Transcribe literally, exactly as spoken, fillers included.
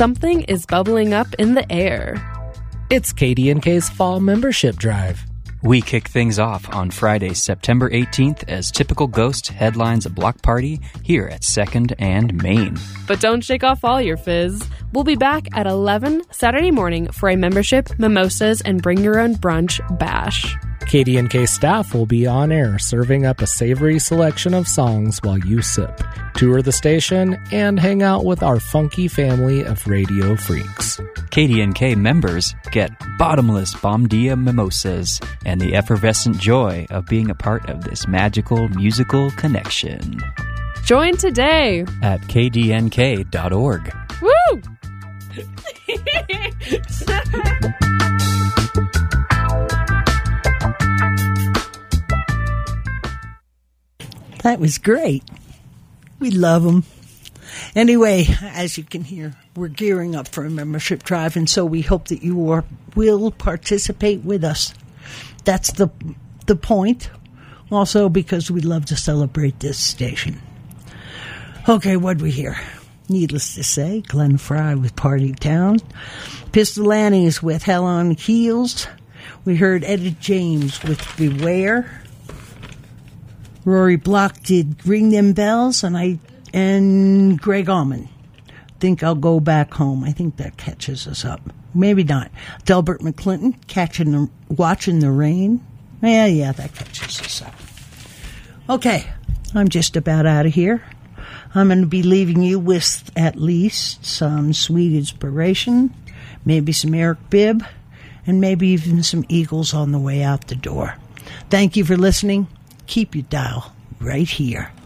something is bubbling up in the air. It's K D and K's Fall Membership Drive. We kick things off on Friday, September eighteenth, as Typical Ghost headlines a block party here at second and Main. But don't shake off all your fizz. We'll be back at eleven Saturday morning for a membership, mimosas, and bring your own brunch bash. K D and K staff will be on air serving up a savory selection of songs while you sip, tour the station, and hang out with our funky family of radio freaks. K D and K members get bottomless Bomdia mimosas and the effervescent joy of being a part of this magical musical connection. Join today at k d n k dot org. Woo! That was great. We love them. Anyway, as you can hear, we're gearing up for a membership drive, and so we hope that you are, will participate with us. That's the the point. Also, because we love to celebrate this station. Okay, what'd we hear? Needless to say, Glenn Frey with Party Town. Pistol Annie's with Hell on Heels. We heard Etta James with Beware. Rory Block did Ring Them Bells, and I and Greg Allman. Think I'll Go Back Home. I think that catches us up. Maybe not. Delbert McClinton, catching the, Watching the Rain. Yeah, yeah, that catches us up. Okay, I'm just about out of here. I'm going to be leaving you with at least some sweet inspiration, maybe some Eric Bibb, and maybe even some Eagles on the way out the door. Thank you for listening. Keep your dial right here.